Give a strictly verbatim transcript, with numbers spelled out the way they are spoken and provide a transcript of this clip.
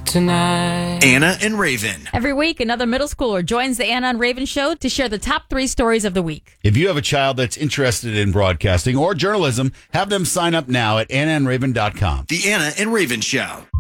tonight. Anna and Raven. Every week, another middle schooler joins the Anna and Raven Show to share the top three stories of the week. If you have a child that's interested in broadcasting or journalism, have them sign up now at anna and raven dot com. The Anna and Raven Show.